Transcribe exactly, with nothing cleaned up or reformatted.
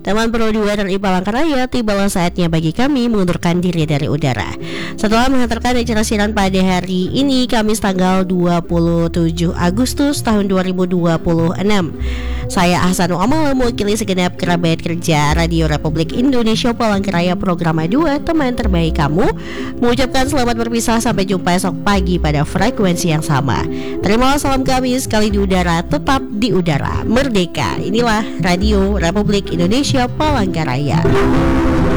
Teman Pro dua R I Palangkaraya, tibalah saatnya bagi kami mengundurkan diri dari udara. Setelah menghantarkan acara siaran pada hari ini, Kamis tanggal dua puluh tujuh Agustus tahun dua ribu dua puluh enam. Saya Ahsanul Amal mewakili segenap kerabat kerja Radio Republik Indonesia Palangkaraya Program dua, teman terbaik kamu, mengucapkan selamat berpisah sampai jumpa esok pagi pada frekuensi yang sama. Terimalah salam kami sekali di udara, tetap di udara, merdeka. Inilah Radio Republik Indonesia Palangkaraya.